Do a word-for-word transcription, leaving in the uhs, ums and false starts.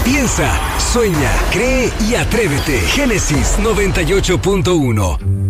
Piensa, sueña, cree y atrévete. Génesis noventa y ocho punto uno.